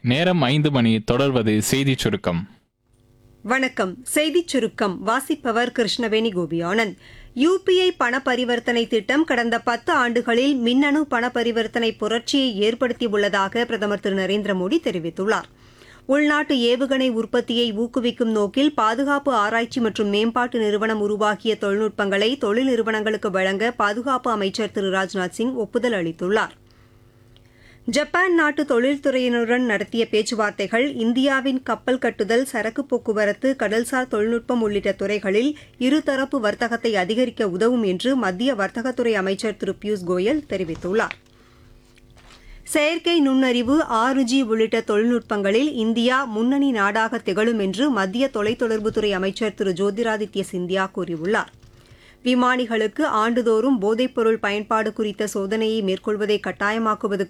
நேரம் 5 மணி. தொடர்வது செய்திச் சுருக்கம். வணக்கம். செய்திச் சுருக்கம் வாசிப்பவர் கிருஷ்ணவேணி கோபியானந்த். யுபிஐ பண பரிவர்த்தனை திட்டம் கடந்த 10 ஆண்டுகளில் மின்னணு பண பரிவர்த்தனை புரட்சியை ஏற்படுத்தியுள்ளதாக பிரதமர் திரு நரேந்திர மோடி தெரிவித்துள்ளார். உள்நாட்டு ஏவுகணை உற்பத்தியை ஊக்குவிக்கும் நோக்கில் பாதுகாப்பு ஆராய்ச்சி மற்றும் மேம்பாட்டு நிறுவனம் உருவாக்கிய தொழில்நுட்பங்களை தொழில் நிறுவனங்களுக்கு வழங்க பாதுகாப்பு அமைச்சர் திரு ராஜ்நாத் சிங் ஒப்புதல் அளித்துள்ளார். ஜப்பான் நாட்டு தொழில்துறையினருடன் நடத்திய பேச்சுவார்த்தைகள் இந்தியாவின் கப்பல் கட்டுதல், சரக்கு போக்குவரத்து, கடல்சார் தொழில்நுட்பம் உள்ளிட்ட துறைகளில் இருதரப்பு வர்த்தகத்தை அதிகரிக்க உதவும் என்று மத்திய வர்த்தகத்துறை அமைச்சர் திரு பியூஷ் கோயல் தெரிவித்துள்ளார். செயற்கை நுண்ணறிவு, 6G உள்ளிட்ட தொழில்நுட்பங்களில் இந்தியா முன்னணி நாடாக திகழும் என்று மத்திய தொலைத்தொடர்புத்துறை அமைச்சர் திரு ஜோதிராதித்ய சிந்தியா கூறியுள்ளார். விமானிகளுக்கு ஆண்டுதோறும் போதைப்பொருள் பயன்பாடு குறித்த சோதனையை மேற்கொள்வதை கட்டாயமாக்குவது